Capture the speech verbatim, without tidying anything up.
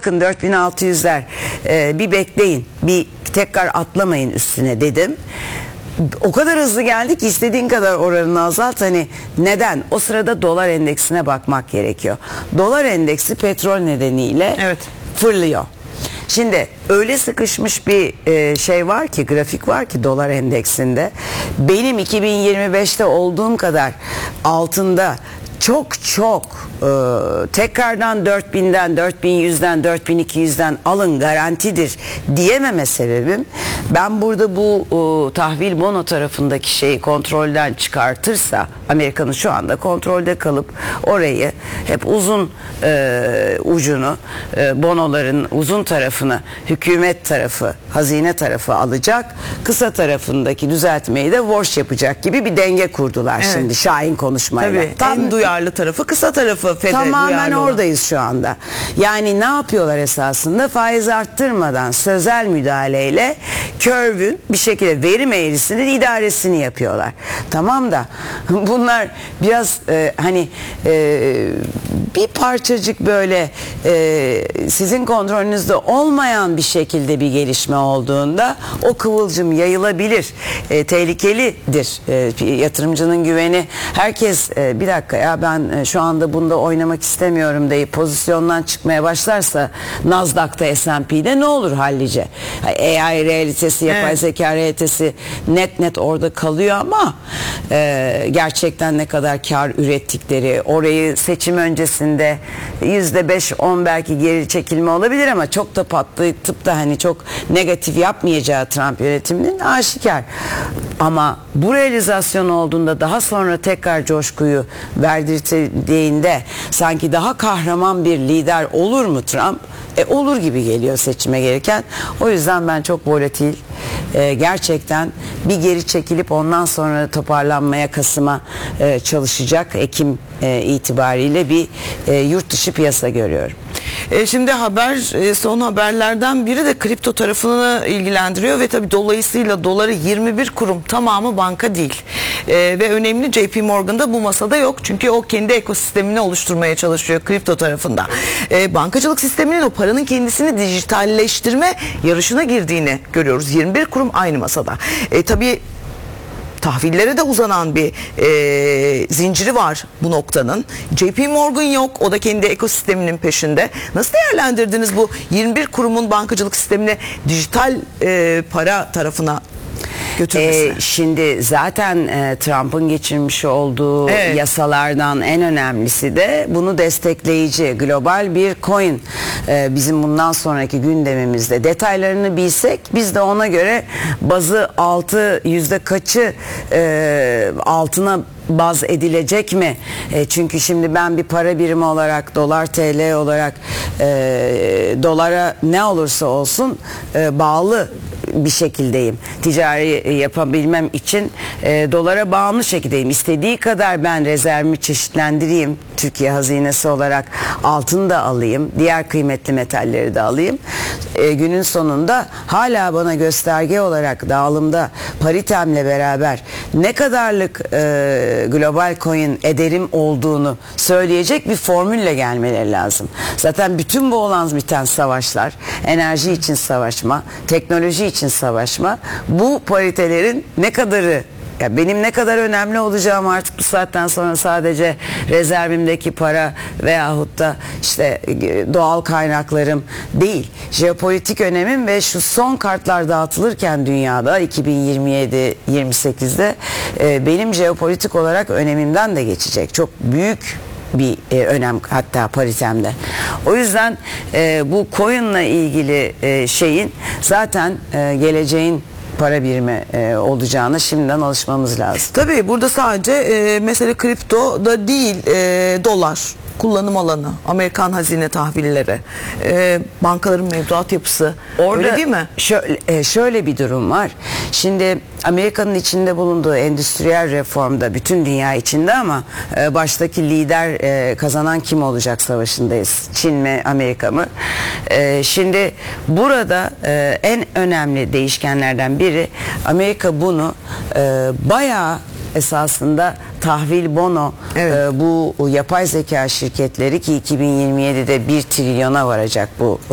bakın dört bin altı yüzler e, bir bekleyin, bir tekrar atlamayın üstüne dedim. O kadar hızlı geldi ki istediğin kadar oranını azalt. Hani neden? O sırada dolar endeksine bakmak gerekiyor. Dolar endeksi petrol nedeniyle evet. fırlıyor. Şimdi öyle sıkışmış bir e, şey var ki, grafik var ki dolar endeksinde. Benim iki bin yirmi beşte olduğum kadar altında çok çok e, tekrardan dört binden, dört bin yüzden, dört bin iki yüzden alın garantidir diyememe sebebim, ben burada bu e, tahvil bono tarafındaki şeyi kontrolden çıkartırsa, Amerika'nın şu anda kontrolde kalıp orayı hep uzun e, ucunu, e, bonoların uzun tarafını hükümet tarafı, hazine tarafı alacak, kısa tarafındaki düzeltmeyi de Warsh yapacak gibi bir denge kurdular evet. Şimdi Şahin konuşmayla. Tabii, tam en duyarlı tarafı, kısa tarafı Fed'e tamamen duyarlı oradayız şu anda. Yani ne yapıyorlar esasında? Faiz arttırmadan sözel müdahaleyle curve'ün bir şekilde verim eğrisinin idaresini yapıyorlar. Tamam da bunlar biraz e, hani e, bir parçacık böyle e, sizin kontrolünüzde olmayan bir şekilde bir gelişme olduğunda o kıvılcım yayılabilir. E, tehlikelidir. E, yatırımcının güveni, herkes e, bir dakika ya ben e, şu anda bunda oynamak istemiyorum deyip pozisyondan çıkmaya başlarsa Nasdaq'ta, S and P'de ne olur hallice? A I realitesi, yapay evet. zeka realitesi net net orada kalıyor ama e, gerçekten ne kadar kar ürettikleri, orayı seçim öncesinde yüzde beş on belki geri çekilme olabilir ama çok da patlayıp da hani çok negatif yapmayacağı Trump yönetiminin aşikar. Ama bu realizasyon olduğunda daha sonra tekrar coşkuyu verdirdiğinde sanki daha kahraman bir lider olur mu Trump? E, olur gibi geliyor seçime gelirken. O yüzden ben çok volatil, e, gerçekten bir geri çekilip ondan sonra toparlanmaya, Kasım'a e, çalışacak Ekim e, itibariyle bir e, yurt dışı piyasa görüyorum. E şimdi haber, e, son haberlerden biri de kripto tarafını ilgilendiriyor ve tabii dolayısıyla doları yirmi bir kurum, tamamı banka değil. E, ve önemli J P Morgan'da bu masada yok. Çünkü o kendi ekosistemini oluşturmaya çalışıyor kripto tarafında. E, bankacılık sisteminin o paranın kendisini dijitalleştirme yarışına girdiğini görüyoruz. yirmi bir kurum aynı masada. E, tabii tahvillere de uzanan bir e, zinciri var bu noktanın. J P Morgan yok. O da kendi ekosisteminin peşinde. Nasıl değerlendirdiniz bu yirmi bir kurumun bankacılık sistemini dijital e, para tarafına götürmesine? Ee, şimdi zaten e, Trump'ın geçirmiş olduğu evet. yasalardan en önemlisi de bunu destekleyici global bir coin. Ee, bizim bundan sonraki gündemimizde detaylarını bilsek biz de ona göre bazı altı yüzde kaçı e, altına baz edilecek mi? E, çünkü şimdi ben bir para birimi olarak, dolar T L olarak e, dolara ne olursa olsun e, bağlı bir şekildeyim. Ticari yapabilmem için e, dolara bağımlı şekildeyim. İstediği kadar ben rezervimi çeşitlendireyim. Türkiye hazinesi olarak altını da alayım. Diğer kıymetli metalleri de alayım. E, günün sonunda hala bana gösterge olarak dağılımda paritemle beraber ne kadarlık e, global coin ederim olduğunu söyleyecek bir formülle gelmeleri lazım. Zaten bütün bu olan biten savaşlar, enerji için savaşma, teknoloji için savaşma, bu paritelerin ne kadarı, ya benim ne kadar önemli olacağım artık bu saatten sonra sadece rezervimdeki para veyahut da işte doğal kaynaklarım değil. Jeopolitik önemim ve şu son kartlar dağıtılırken dünyada iki bin yirmi yedi yirmi sekizde e, benim jeopolitik olarak önemimden de geçecek. Çok büyük bir e, önem hatta paritemde. O yüzden e, bu coin'la ilgili e, şeyin zaten e, geleceğin para birimi e, olacağına şimdiden alışmamız lazım. Tabii burada sadece e, mesele kripto da değil, e, dolar kullanım alanı, Amerikan hazine tahvilleri, e, bankaların mevduat yapısı, orada öyle değil mi? Şöyle, e, şöyle bir durum var. Şimdi Amerika'nın içinde bulunduğu endüstriyel reformda bütün dünya içinde ama e, baştaki lider e, kazanan kim olacak savaşındayız? Çin mi, Amerika mı? E, şimdi burada e, en önemli değişkenlerden biri, Amerika bunu e, bayağı esasında tahvil bono, evet. e, bu yapay zeka şirketleri ki iki bin yirmi yedide bir trilyona varacak bu